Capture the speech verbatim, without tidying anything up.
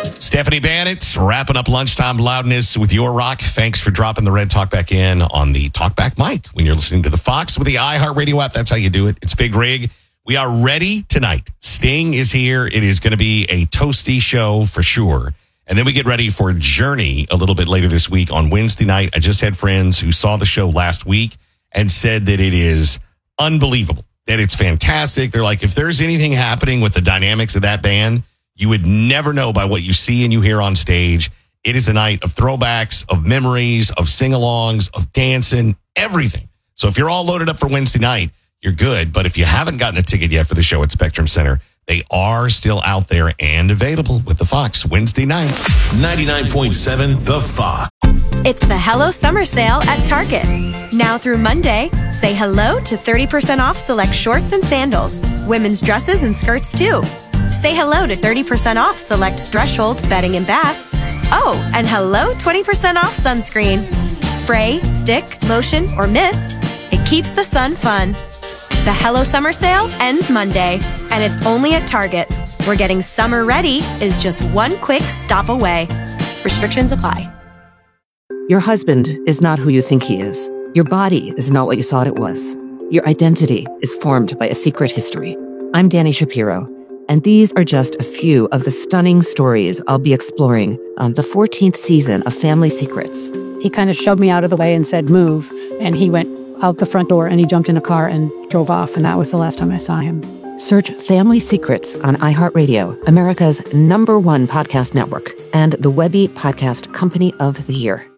Stephanie Bannett, wrapping up lunchtime loudness with your rock. Thanks for dropping the red talk back in on the talkback mic when you're listening to the Fox with the iHeartRadio app. That's how you do it. It's Big Rig. We are ready tonight. Sting is here. It is going to be a toasty show for sure. And then we get ready for Journey a little bit later this week on Wednesday night. I just had friends who saw the show last week and said that it is unbelievable, that it's fantastic. They're like, if there's anything happening with the dynamics of that band, you would never know by what you see and you hear on stage. It is a night of throwbacks, of memories, of sing-alongs, of dancing, everything. So if you're all loaded up for Wednesday night, you're good. But if you haven't gotten a ticket yet for the show at Spectrum Center, they are still out there and available with the Fox Wednesday night. ninety-nine point seven The Fox. It's the Hello Summer Sale at Target. Now through Monday, say hello to thirty percent off select shorts and sandals, women's dresses and skirts too. Say hello to thirty percent off select Threshold bedding and bath. Oh, and hello twenty percent off sunscreen. Spray, stick, lotion, or mist. It keeps the sun fun. The Hello Summer Sale ends Monday, and it's only at Target, where getting summer ready is just one quick stop away. Restrictions apply. Your husband is not who you think he is. Your body is not what you thought it was. Your identity is formed by a secret history. I'm Danny Shapiro, and these are just a few of the stunning stories I'll be exploring on the fourteenth season of Family Secrets. He kind of shoved me out of the way and said, move. And he went out the front door and he jumped in a car and drove off. And that was the last time I saw him. Search Family Secrets on iHeartRadio, America's number one podcast network, and the Webby Podcast Company of the Year.